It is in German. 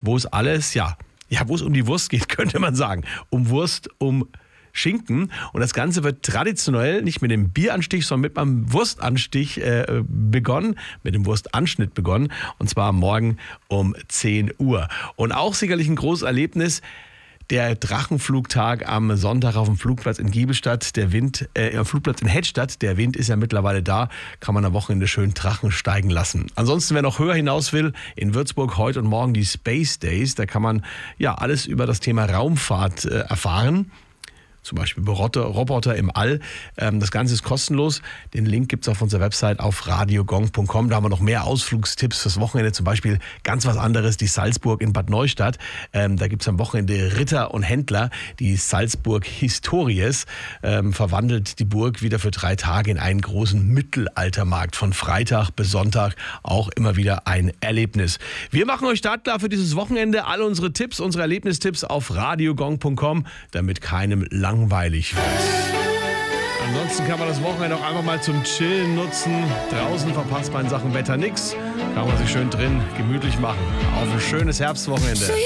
wo es alles, wo es um die Wurst geht, könnte man sagen. Um Wurst, um Schinken. Und das Ganze wird traditionell nicht mit dem Bieranstich, sondern mit einem Wurstanstich begonnen, mit dem Wurstanschnitt begonnen. Und zwar morgen um 10 Uhr. Und auch sicherlich ein großes Erlebnis, der Drachenflugtag am Sonntag auf dem Flugplatz in Giebelstadt. Am Flugplatz in Hedstadt. Der Wind ist ja mittlerweile da. Kann man am Wochenende schön Drachen steigen lassen. Ansonsten, wer noch höher hinaus will, in Würzburg heute und morgen die Space Days. Da kann man alles über das Thema Raumfahrt erfahren. Zum Beispiel Roboter im All. Das Ganze ist kostenlos. Den Link gibt es auf unserer Website auf radiogong.com. Da haben wir noch mehr Ausflugstipps fürs Wochenende. Zum Beispiel ganz was anderes, die Salzburg in Bad Neustadt. Da gibt es am Wochenende Ritter und Händler. Die Salzburg Histories verwandelt die Burg wieder für 3 Tage in einen großen Mittelaltermarkt. Von Freitag bis Sonntag auch immer wieder ein Erlebnis. Wir machen euch startklar für dieses Wochenende. Alle unsere Tipps, unsere Erlebnistipps auf radiogong.com, damit keinem langweilig wird. Ansonsten kann man das Wochenende auch einfach mal zum Chillen nutzen. Draußen verpasst man in Sachen Wetter nichts. Kann man sich schön drin gemütlich machen. Auf ein schönes Herbstwochenende.